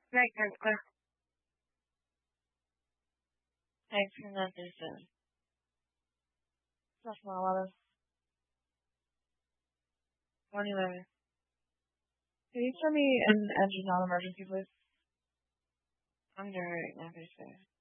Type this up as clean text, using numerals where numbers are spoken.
Right, thanks for noticing. That's not a lot of 2011. Can you tell me an engine non-emergency, please? I'm doing it right now, please.